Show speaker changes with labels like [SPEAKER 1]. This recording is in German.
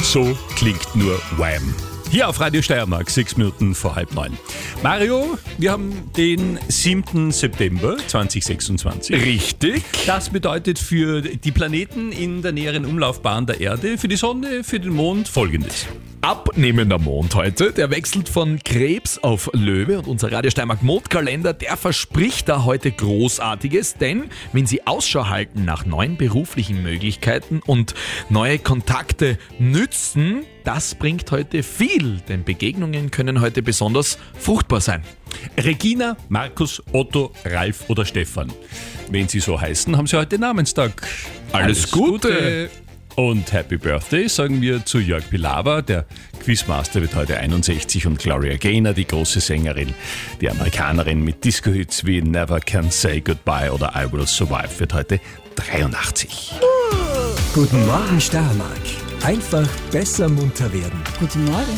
[SPEAKER 1] So klingt nur Wham! Hier auf Radio Steiermark, 6 Minuten vor 8:30. Mario, wir haben den 7. September 2026.
[SPEAKER 2] Richtig.
[SPEAKER 1] Das bedeutet für die Planeten in der näheren Umlaufbahn der Erde, für die Sonne, für den Mond Folgendes.
[SPEAKER 2] Abnehmender Mond heute, der wechselt von Krebs auf Löwe und unser Radio Steiermark Mondkalender, der verspricht da heute Großartiges, denn wenn Sie Ausschau halten nach neuen beruflichen Möglichkeiten und neue Kontakte nützen, das bringt heute viel, denn Begegnungen können heute besonders fruchtbar sein.
[SPEAKER 1] Regina, Markus, Otto, Ralf oder Stefan. Wenn Sie so heißen, haben Sie heute Namenstag.
[SPEAKER 2] Alles Gute.
[SPEAKER 1] Und Happy Birthday sagen wir zu Jörg Pilawa, der Quizmaster wird heute 61 und Gloria Gaynor, die große Sängerin, die Amerikanerin mit Disco-Hits wie Never Can Say Goodbye oder I Will Survive wird heute 83.
[SPEAKER 3] Guten Morgen Steiermark. Einfach besser munter werden.
[SPEAKER 4] Guten Morgen.